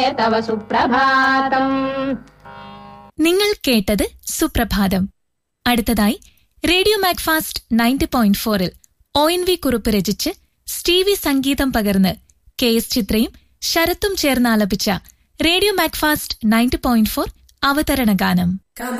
തവ സുപ്രഭാതം. നിങ്ങൾ കേട്ടത് സുപ്രഭാതം. അടുത്തതായി റേഡിയോ മാക്ഫാസ്റ്റ് 90.4 ONV കുറുപ്പ് രചിച്ച് സ്റ്റീവി സംഗീതം പകർന്ന് KS ചിത്രയും ശരത്തും ചേർന്ന് ആലപിച്ച റേഡിയോ മാക്ഫാസ്റ്റ് 90.4 അവതരണ ഗാനം.